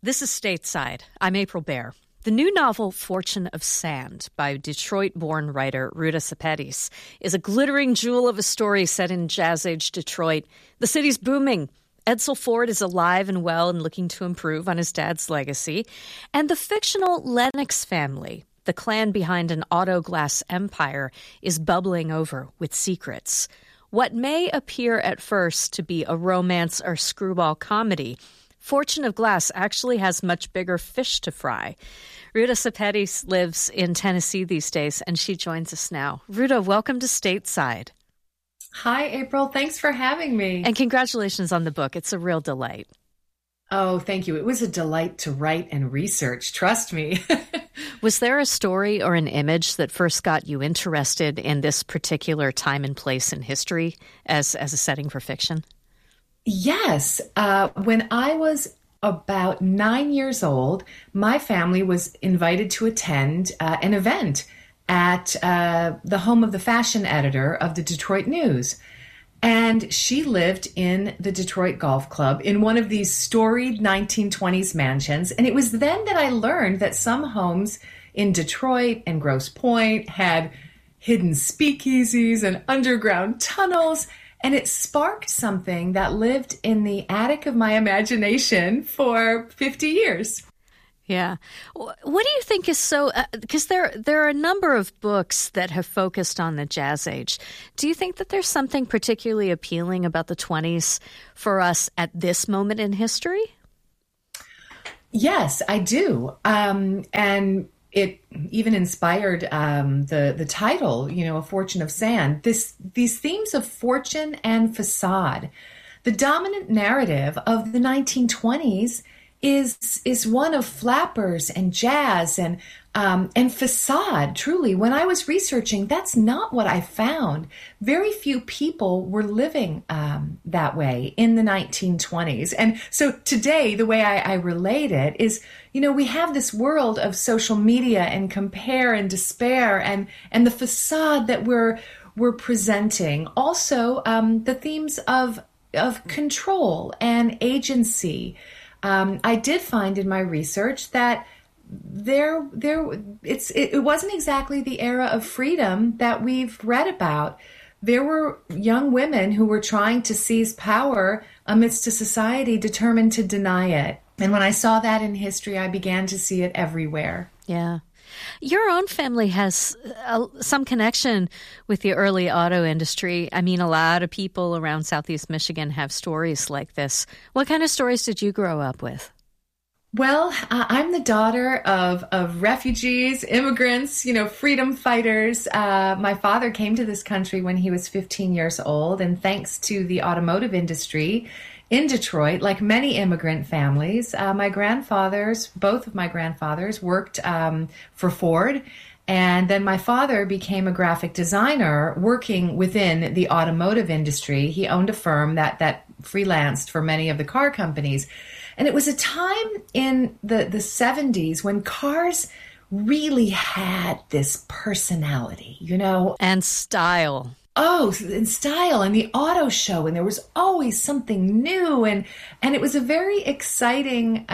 This is Stateside. I'm April Baer. The new novel, Fortune of Sand, by Detroit-born writer Ruta Sepetys, is a glittering jewel of a story set in jazz-age Detroit. The city's booming. Edsel Ford is alive and well and looking to improve on his dad's legacy. And the fictional Lennox family, the clan behind an auto glass empire, is bubbling over with secrets. What may appear at first to be a romance or screwball comedy, Fortune of Glass actually has much bigger fish to fry. Ruta Sepetys lives in Tennessee these days, and she joins us now. Ruta, welcome to Stateside. Hi, April. Thanks for having me. And congratulations on the book. It's a real delight. Oh, thank you. It was a delight to write and research. Trust me. Was there a story or an image that first got you interested in this particular time and place in history as a setting for fiction? Yes. When I was about 9 years old, my family was invited to attend an event at the home of the fashion editor of the Detroit News. And she lived in the Detroit Golf Club in one of these storied 1920s mansions. And it was then that I learned that some homes in Detroit and Grosse Pointe had hidden speakeasies and underground tunnels. And it sparked something that lived in the attic of my imagination for 50 years. Yeah. What do you think is so, because there are a number of books that have focused on the jazz age. Do you think that there's something particularly appealing about the 20s for us at this moment in history? Yes, I do. And it even inspired the title, A Fortune of Sand. These themes of fortune and facade. The dominant narrative of the 1920s is one of flappers and jazz and facade. Truly, when I was researching, that's not what I found. Very few people were living that way in the 1920s. And so today, the way I relate it is, we have this world of social media and compare and despair and the facade that we're presenting. Also, the themes of control and agency. I did find in my research that it wasn't exactly the era of freedom that we've read about. There were young women who were trying to seize power amidst a society determined to deny it. And when I saw that in history, I began to see it everywhere. Yeah. Your own family has some connection with the early auto industry. I mean, a lot of people around Southeast Michigan have stories like this. What kind of stories did you grow up with? Well, I'm the daughter of refugees, immigrants, freedom fighters. My father came to this country when he was 15 years old, and thanks to the automotive industry in Detroit, like many immigrant families, both of my grandfathers worked for Ford. And then my father became a graphic designer working within the automotive industry. He owned a firm that freelanced for many of the car companies. And it was a time in the 70s when cars really had this personality, And style. Oh, in style and the auto show, and there was always something new, and it was a very exciting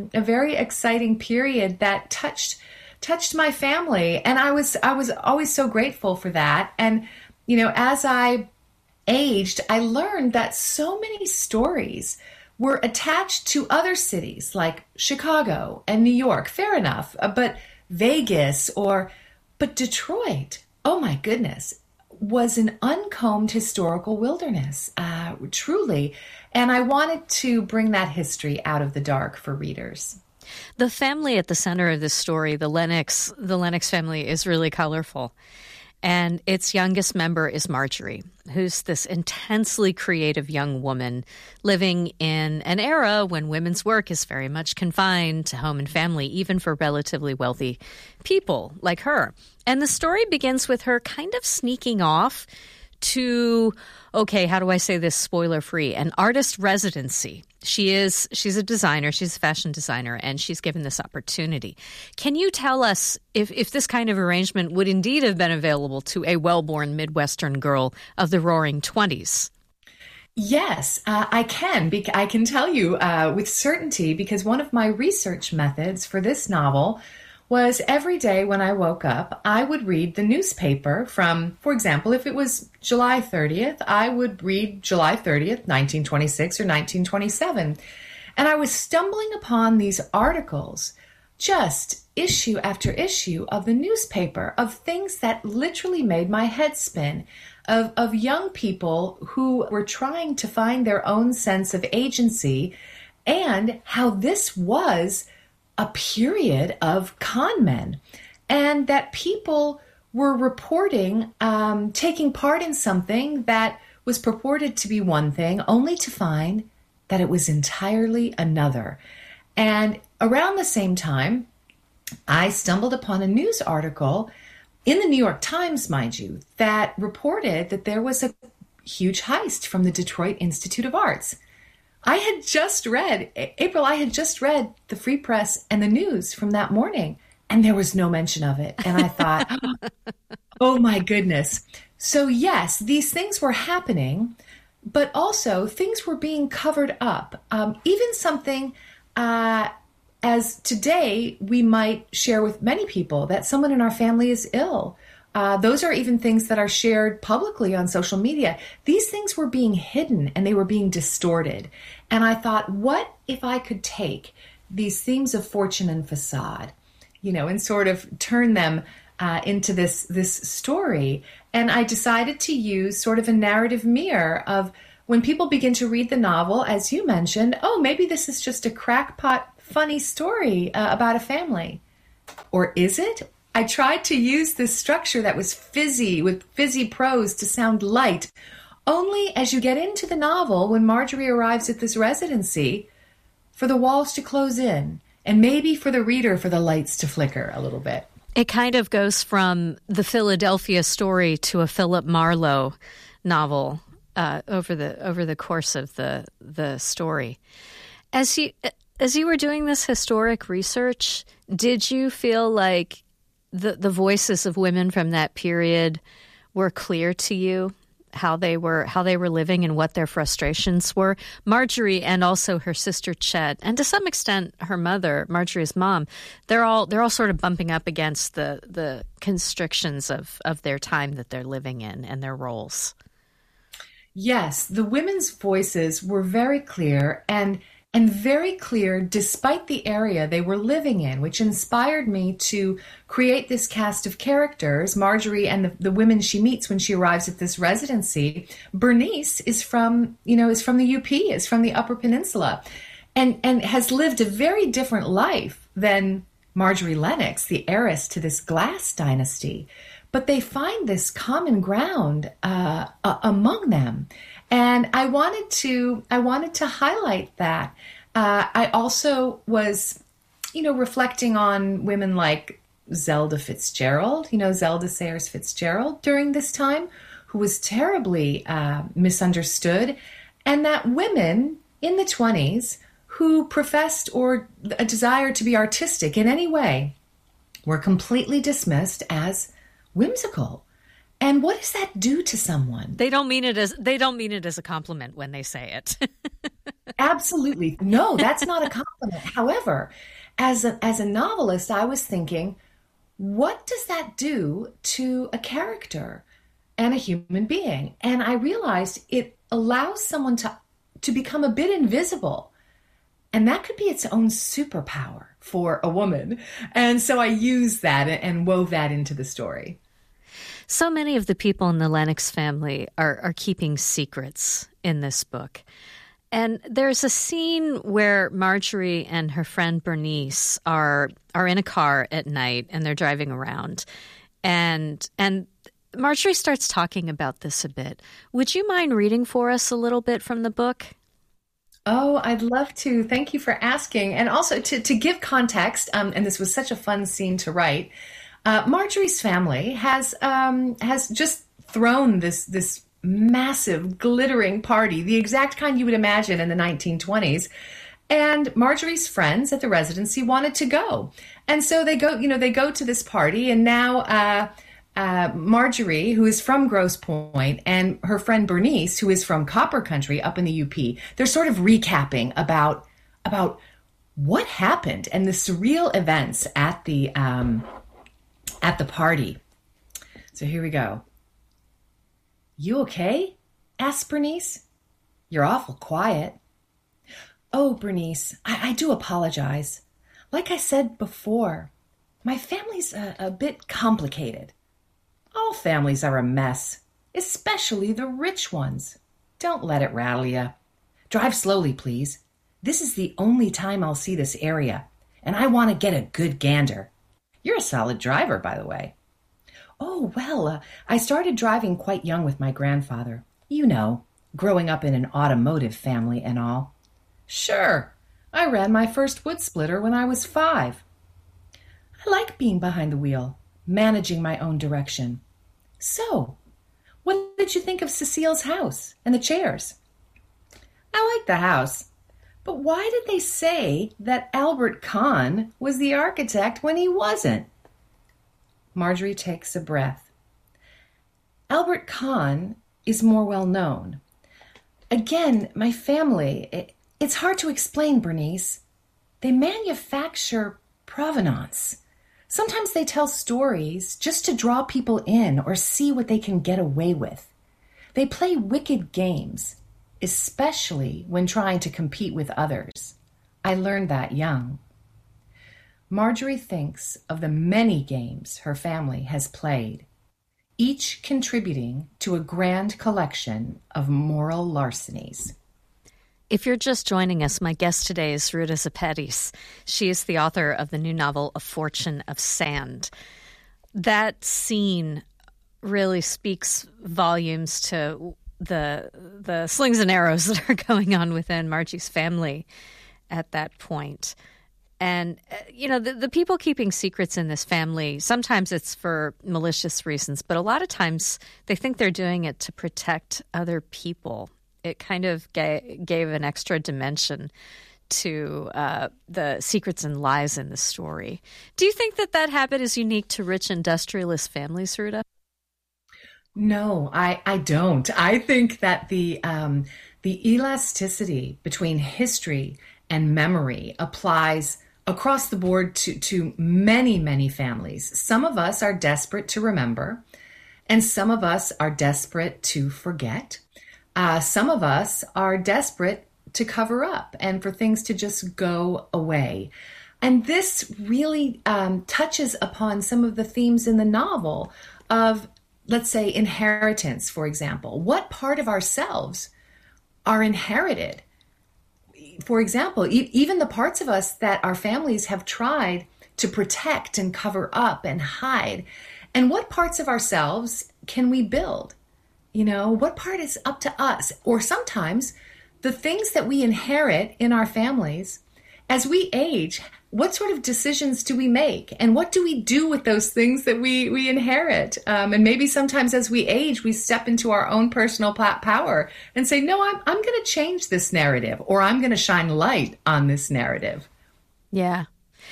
period that touched my family, and I was always so grateful for that. And as I aged, I learned that so many stories were attached to other cities like Chicago and New York. Fair enough, but Vegas but Detroit. Oh my goodness. Was an uncombed historical wilderness, truly. And I wanted to bring that history out of the dark for readers. The family at the center of this story, the Lennox family, is really colorful. And its youngest member is Marjorie, who's this intensely creative young woman living in an era when women's work is very much confined to home and family, even for relatively wealthy people like her. And the story begins with her kind of sneaking off to, okay, how do I say this spoiler-free, an artist residency. She's a designer, she's a fashion designer, and she's given this opportunity. Can you tell us if this kind of arrangement would indeed have been available to a well-born Midwestern girl of the Roaring '20s? Yes, I can. I can tell you with certainty because one of my research methods for this novel was every day when I woke up, I would read the newspaper from, for example, if it was July 30th, I would read July 30th, 1926 or 1927. And I was stumbling upon these articles, just issue after issue of the newspaper, of things that literally made my head spin, of young people who were trying to find their own sense of agency, and how this was a period of con men, and that people were reporting taking part in something that was purported to be one thing, only to find that it was entirely another. And around the same time, I stumbled upon a news article in the New York Times, mind you, that reported that there was a huge heist from the Detroit Institute of Arts. I had just read the Free Press and the news from that morning, and there was no mention of it. And I thought, oh my goodness. So yes, these things were happening, but also things were being covered up. Even something as today we might share with many people that someone in our family is ill. Those are even things that are shared publicly on social media. These things were being hidden and they were being distorted. And I thought, what if I could take these themes of fortune and facade, and sort of turn them into this story? And I decided to use sort of a narrative mirror of when people begin to read the novel, as you mentioned, oh, maybe this is just a crackpot, funny story about a family. Or is it? I tried to use this structure that was fizzy, with fizzy prose to sound light. Only as you get into the novel, when Marjorie arrives at this residency, for the walls to close in, and maybe for the reader, for the lights to flicker a little bit. It kind of goes from the Philadelphia story to a Philip Marlowe novel over the course of the story. As you were doing this historic research, did you feel like the voices of women from that period were clear to you, how they were living and what their frustrations were? Marjorie and also her sister Chet, and to some extent her mother, Marjorie's mom, they're all sort of bumping up against the constrictions of their time that they're living in and their roles. Yes, the women's voices were very clear and very clear despite the area they were living in, which inspired me to create this cast of characters. Marjorie and the women she meets when she arrives at this residency. Bernice is from the UP, is from the Upper Peninsula, and has lived a very different life than Marjorie Lennox, the heiress to this Glass dynasty. But they find this common ground among them. And I wanted to highlight that. I also was, reflecting on women like Zelda Fitzgerald, Zelda Sayers Fitzgerald during this time, who was terribly misunderstood, and that women in the 1920s who professed or a desire to be artistic in any way were completely dismissed as whimsical. And what does that do to someone? They don't mean it as a compliment when they say it. Absolutely. No, that's not a compliment. However, as a novelist, I was thinking, what does that do to a character and a human being? And I realized it allows someone to become a bit invisible. And that could be its own superpower for a woman. And so I used that and wove that into the story. So many of the people in the Lennox family are keeping secrets in this book. And there's a scene where Marjorie and her friend Bernice are in a car at night and they're driving around. And Marjorie starts talking about this a bit. Would you mind reading for us a little bit from the book? Oh, I'd love to. Thank you for asking. And also to give context, and this was such a fun scene to write, Marjorie's family has just thrown this massive glittering party, the exact kind you would imagine in the 1920s. And Marjorie's friends at the residency wanted to go. And so they go to this party, and now Marjorie, who is from Grosse Pointe, and her friend Bernice, who is from Copper Country up in the UP, they're sort of recapping about what happened and the surreal events at the party. So here we go. "You okay?" asked Bernice. "You're awful quiet." "Oh, Bernice, I do apologize. Like I said before, my family's a bit complicated. All families are a mess, especially the rich ones. Don't let it rattle you. Drive slowly, please. This is the only time I'll see this area, and I want to get a good gander. You're a solid driver, by the way." "Oh, well, I started driving quite young with my grandfather. You know, growing up in an automotive family and all." "Sure. I ran my first wood splitter when I was 5. I like being behind the wheel, managing my own direction. So, what did you think of Cecile's house and the chairs?" "I like the house. But why did they say that Albert Kahn was the architect when he wasn't?" Marjorie takes a breath. "Albert Kahn is more well known. Again, my family, it's hard to explain, Bernice. They manufacture provenance. Sometimes they tell stories just to draw people in or see what they can get away with. They play wicked games, especially when trying to compete with others. I learned that young." Marjorie thinks of the many games her family has played, each contributing to a grand collection of moral larcenies. If you're just joining us, my guest today is Ruta Sepetys. She is the author of the new novel, A Fortune of Sand. That scene really speaks volumes to the slings and arrows that are going on within Margie's family at that point. And, the people keeping secrets in this family, sometimes it's for malicious reasons, but a lot of times they think they're doing it to protect other people. It kind of gave an extra dimension to the secrets and lies in the story. Do you think that habit is unique to rich industrialist families, Ruta? No, I don't. I think that the elasticity between history and memory applies across the board to many, many families. Some of us are desperate to remember, and some of us are desperate to forget. Some of us are desperate to cover up and for things to just go away. And this really touches upon some of the themes in the novel of, let's say, inheritance, for example. What part of ourselves are inherited? For example, even the parts of us that our families have tried to protect and cover up and hide. And what parts of ourselves can we build? What part is up to us? Or sometimes the things that we inherit in our families, as we age, what sort of decisions do we make? And what do we do with those things that we inherit? And maybe sometimes as we age, we step into our own personal power and say, no, I'm going to change this narrative, or I'm going to shine light on this narrative. Yeah.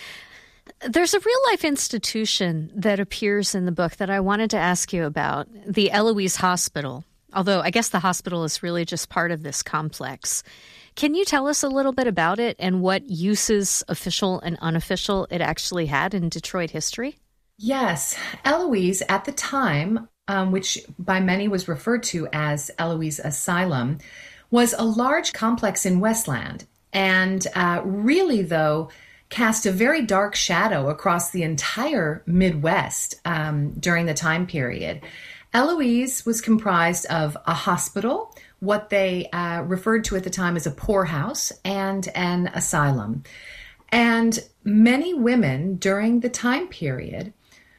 There's a real life institution that appears in the book that I wanted to ask you about, the Eloise Hospital, although I guess the hospital is really just part of this complex. Can you tell us a little bit about it and what uses, official and unofficial, it actually had in Detroit history? Yes. Eloise, at the time, which by many was referred to as Eloise Asylum, was a large complex in Westland, and really, though, cast a very dark shadow across the entire Midwest during the time period. Eloise was comprised of a hospital, what they referred to at the time as a poorhouse, and an asylum. And many women during the time period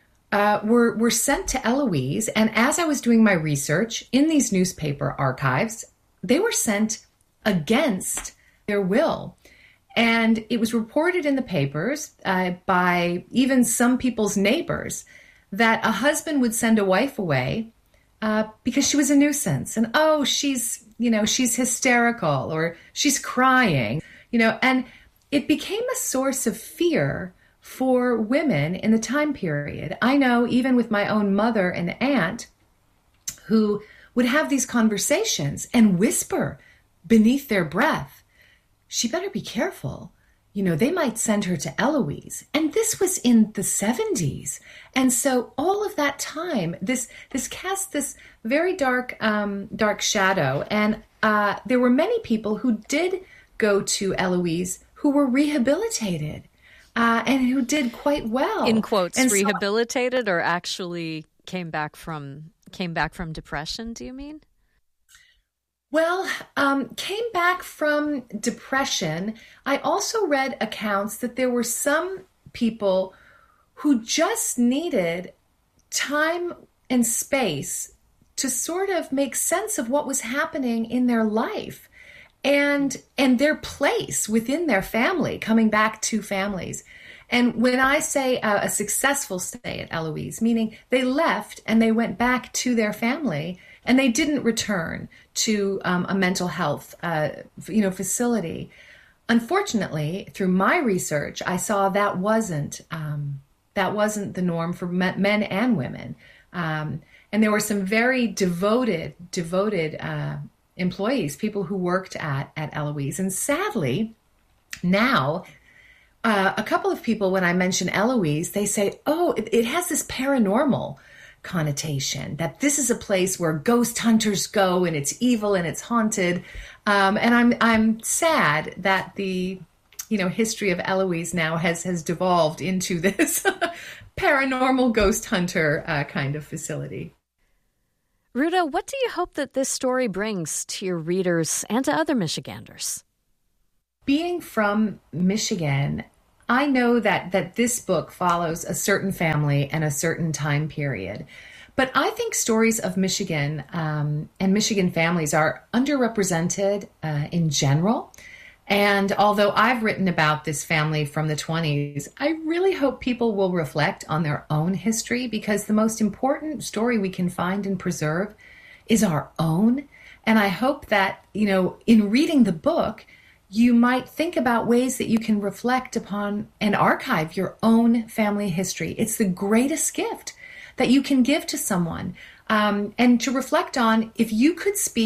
were sent to Eloise. And as I was doing my research in these newspaper archives, they were sent against their will. And it was reported in the papers by even some people's neighbors that a husband would send a wife away because she was a nuisance. And, oh, she's hysterical, or she's crying, and it became a source of fear for women in the time period. I know even with my own mother and aunt who would have these conversations and whisper beneath their breath, she better be careful. You know, they might send her to Eloise. And this was in the 70s. And so all of that time, this cast this very dark shadow. And there were many people who did go to Eloise who were rehabilitated and who did quite well. In quotes, and rehabilitated, or actually came back from depression, do you mean? Well, came back from depression. I also read accounts that there were some people who just needed time and space to sort of make sense of what was happening in their life and their place within their family, coming back to families. And when I say a successful stay at Eloise, meaning they left and they went back to their family, and they didn't return to a mental health, facility. Unfortunately, through my research, I saw that wasn't the norm for men and women. And there were some very devoted employees, people who worked at Eloise. And sadly, now a couple of people, when I mention Eloise, they say, "Oh, it has this paranormal connotation, that this is a place where ghost hunters go and it's evil and it's haunted." And I'm sad that the history of Eloise now has devolved into this paranormal ghost hunter kind of facility. Ruta, what do you hope that this story brings to your readers and to other Michiganders? Being from Michigan, I know that this book follows a certain family and a certain time period. But I think stories of Michigan and Michigan families are underrepresented in general. And although I've written about this family from the 20s, I really hope people will reflect on their own history, because the most important story we can find and preserve is our own. And I hope that, in reading the book, you might think about ways that you can reflect upon and archive your own family history. It's the greatest gift that you can give to someone. And to reflect on, if you could speak